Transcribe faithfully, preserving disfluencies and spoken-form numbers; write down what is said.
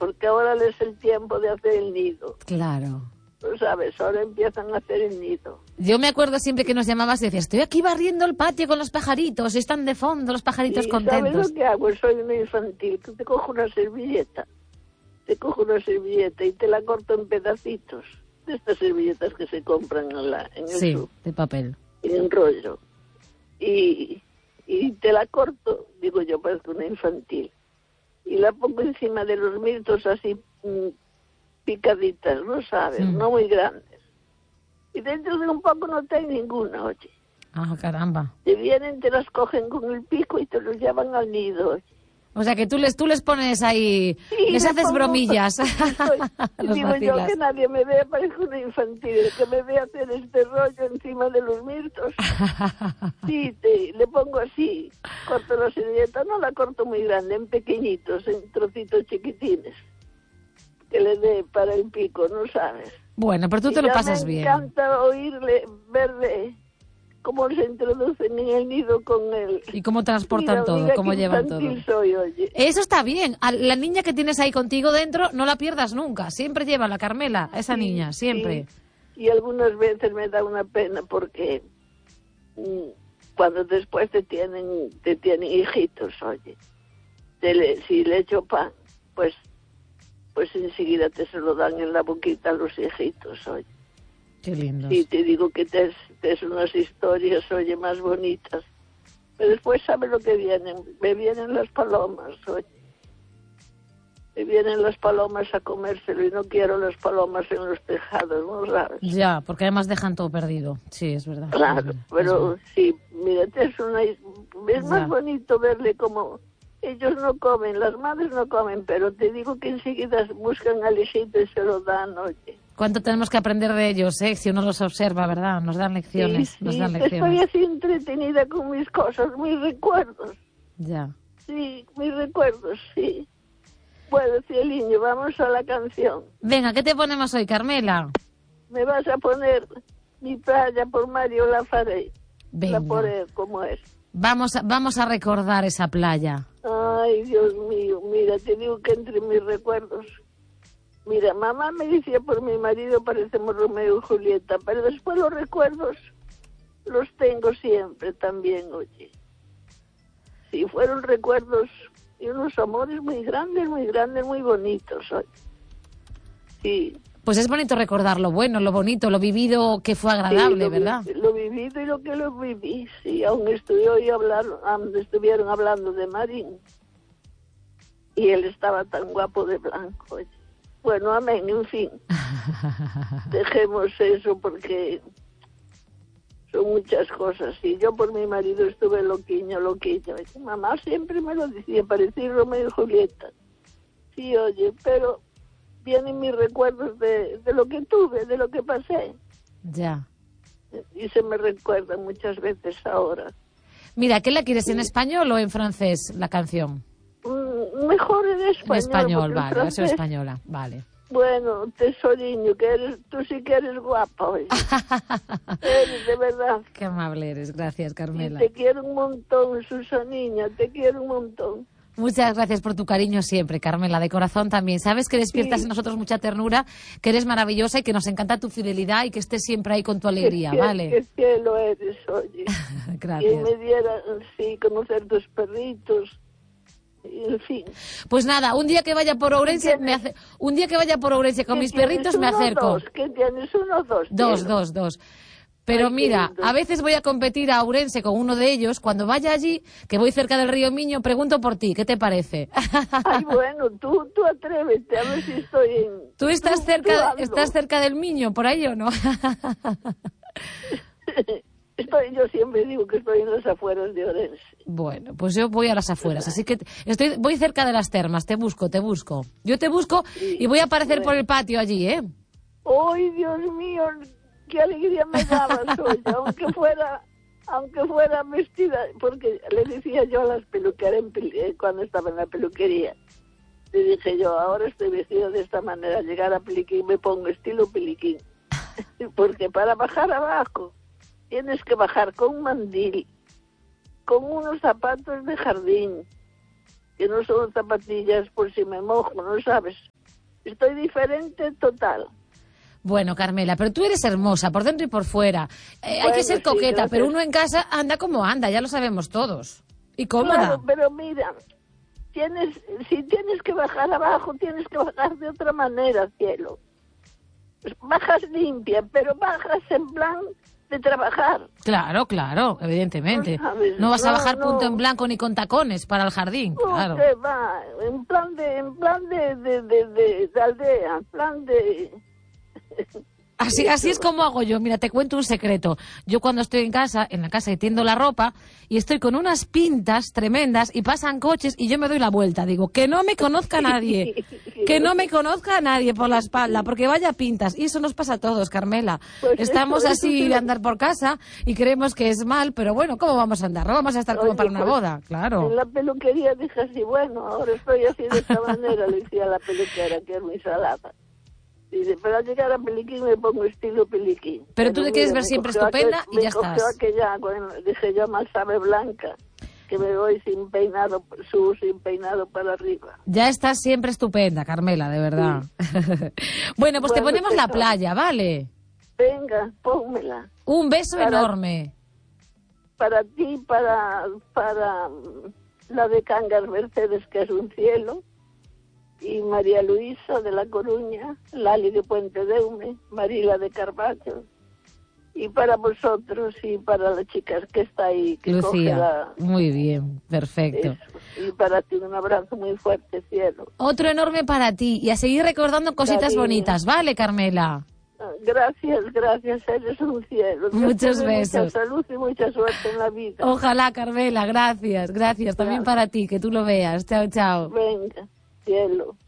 porque ahora es el tiempo de hacer el nido. Claro. Tú sabes, ahora empiezan a hacer el nido. Yo me acuerdo siempre que nos llamabas y decías, estoy aquí barriendo el patio con los pajaritos, están de fondo los pajaritos ¿Y contentos? sabes lo que hago? Soy una infantil, que te cojo una servilleta, te cojo una servilleta y te la corto en pedacitos, de estas servilletas que se compran en, la, en el Sí, sur, de papel. en rollo, y, y te la corto, digo yo, parezco una infantil, y la pongo encima de los mirtos así mmm, picaditas, ¿no sabes? Mm. No muy grandes. Y dentro de un poco no hay ninguna, oye. Ah, caramba. Te vienen, te las cogen con el pico y te los llevan al nido, oye. O sea que tú les tú les pones ahí, sí, les haces pongo, bromillas. Digo vacilas. Yo que nadie me vea, parezco una infantil, que me vea hacer este rollo encima de los mirtos. Sí, te, le pongo así, corto la servilleta, no la corto muy grande, en pequeñitos, en trocitos chiquitines, que le dé para el pico, ¿no sabes? Bueno, pero tú te y lo pasas me bien. Me encanta oírle, verle cómo se introducen en el nido con él. Y cómo transportan mira, todo, mira cómo llevan todo. Soy, oye. Eso está bien. A la niña que tienes ahí contigo dentro, no la pierdas nunca. Siempre lleva la Carmela, esa sí, niña, siempre. Sí. Y algunas veces me da una pena porque mmm, cuando después te tienen, te tienen hijitos, oye, te le, si le echo pan, pues, pues enseguida te se lo dan en la boquita a los hijitos, oye. Qué lindo. Sí, te digo que te es, te es unas historias, oye, más bonitas. Pero después, ¿sabes lo que vienen? Me vienen las palomas, oye. Me vienen las palomas a comérselo y no quiero las palomas en los tejados, ¿no sabes? Ya, porque además dejan todo perdido. Sí, es verdad. Claro, es verdad, pero es sí, mírate, es, una, es ya. más bonito verle como... Ellos no comen, las madres no comen, pero te digo que enseguida buscan al hijito y se lo dan, oye. ¿Cuánto tenemos que aprender de ellos, eh? Si uno los observa, ¿verdad? Nos dan lecciones, sí, sí, nos dan lecciones. Estoy así entretenida con mis cosas, mis recuerdos. Ya. Sí, mis recuerdos, sí. Bueno, Cieliño, vamos a la canción. Venga, ¿qué te ponemos hoy, Carmela? Me vas a poner Mi playa por Mario Lafaré. Venga. La poré, como es. Vamos a, vamos a recordar esa playa. Ay, Dios mío, mira, te digo que entre mis recuerdos... Mira, mamá me decía por mi marido parecemos Romeo y Julieta, pero después los recuerdos los tengo siempre también, oye. Sí, fueron recuerdos y unos amores muy grandes, muy grandes, muy bonitos, oye. Sí. Pues es bonito recordar lo bueno, lo bonito, lo vivido que fue agradable, sí, lo ¿verdad? Vi, lo vivido y lo que lo viví, sí, aún estuve hoy hablando, estuvieron hablando de Marín y él estaba tan guapo de blanco, oye. Bueno, amén, en fin. Dejemos eso porque son muchas cosas. Y yo por mi marido estuve loquiño, loquiño. Y mamá siempre me lo decía, parecía Romeo y Julieta. Sí, oye, pero vienen mis recuerdos de, de lo que tuve, de lo que pasé. Ya. Y se me recuerdan muchas veces ahora. Mira, ¿qué la quieres, sí. en español o en francés, la canción? Mejor en español. En español, vale, va a ser española, vale. Bueno, tesoriño, que eres, tú sí que eres guapa hoy. Eres, de verdad. Qué amable eres, gracias, Carmela. Y te quiero un montón, Susaniña, te quiero un montón. Muchas gracias por tu cariño siempre, Carmela, de corazón también. Sabes que despiertas sí. en nosotros mucha ternura, que eres maravillosa y que nos encanta tu fidelidad y que estés siempre ahí con tu alegría, qué, ¿vale? Qué cielo eres, oye. Gracias. Que me diera, sí, conocer tus perritos. En fin. Pues nada, un día que vaya por Ourense, me hace... un día que vaya por Ourense con mis perritos me acerco. Dos? ¿Qué tienes? ¿Uno o dos? Dos, tienes? dos, dos. Pero Ay, mira, a veces voy a competir a Ourense con uno de ellos. Cuando vaya allí, que voy cerca del río Miño, pregunto por ti. ¿Qué te parece? Ay, bueno, tú, tú atrévete, a ver si estoy en... ¿Tú estás, tú, cerca, tú estás cerca del Miño, por ahí o no? Estoy, yo siempre digo que estoy en las afueras de Ourense. Bueno, pues yo voy a las afueras, así que estoy, voy cerca de las termas, te busco, te busco. Yo te busco sí, y voy a aparecer bueno. por el patio allí, ¿eh? ¡Ay, Dios mío! ¡Qué alegría me dabas hoy! Aunque fuera, aunque fuera vestida, porque le decía yo a las peluqueras cuando estaba en la peluquería, le dije yo, ahora estoy vestida de esta manera, llegar a Peliquín me pongo estilo Peliquín, porque para bajar abajo tienes que bajar con un mandil, con unos zapatos de jardín, que no son zapatillas por si me mojo, ¿no sabes? Estoy diferente total. Bueno, Carmela, pero tú eres hermosa por dentro y por fuera. Eh, Bueno, hay que ser sí, coqueta, gracias. pero uno en casa anda como anda, ya lo sabemos todos. Y cómoda. Claro, pero mira, tienes, si tienes que bajar abajo, tienes que bajar de otra manera, cielo. Pues bajas limpia, pero bajas en plan de trabajar. Claro, claro, evidentemente. No sabes, No vas a no, bajar no. punto en blanco ni con tacones para el jardín, No claro. te va, en plan de, en plan de, de, de, de, de aldea, en plan de... Así, así es como hago yo. Mira, te cuento un secreto. Yo cuando estoy en casa, en la casa y tiendo la ropa, y estoy con unas pintas tremendas y pasan coches y yo me doy la vuelta. Digo, que no me conozca nadie. Que no me conozca nadie por la espalda, porque vaya pintas. Y eso nos pasa a todos, Carmela. Pues Estamos eso, eso así sí. de andar por casa y creemos que es mal, pero bueno, ¿cómo vamos a andar? No vamos a estar como Oye, para una pues, boda, claro. En la peluquería dije así, bueno, ahora estoy así de esta manera, le decía a la peluquera, que es mi salada. Dice, pero al llegar a Peliquín me pongo estilo Peliquín. Pero tú te quieres mira, ver me siempre cogió estupenda aquel- y ya me cogió estás. aquella, bueno, dije yo, más sabe blanca, que me voy sin peinado, subo sin peinado para arriba. Ya estás siempre estupenda, Carmela, de verdad. Bueno, pues te Bueno, ponemos la pues, playa, ¿vale? Venga, pónmela. Un beso Para- enorme. Para ti, para, para mm, la de Cangas Mercedes, que es un cielo, y María Luisa de La Coruña, Lali de Puente Deume, Marila de Carballo, y para vosotros y para la chica que está ahí, que coge Lucía, la... muy bien, perfecto. Eso. Y para ti un abrazo muy fuerte, cielo. Otro enorme para ti y a seguir recordando cositas Cariño. bonitas, ¿vale, Carmela? Gracias, gracias, eres un cielo. Dios Muchos te dé besos. Mucha salud y mucha suerte en la vida. Ojalá, Carmela, gracias, gracias también Gracias. para ti, que tú lo veas. Chao, chao. Venga, cielo.